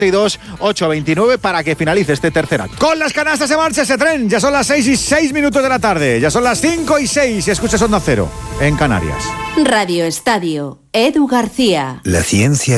829 para que finalice este tercer acto. Con las canastas se marcha ese tren. Ya son las 6:06 de la tarde. Ya son las 5:06. Escuchas Onda Cero en Canarias. Radio Estadio. Edu García. La ciencia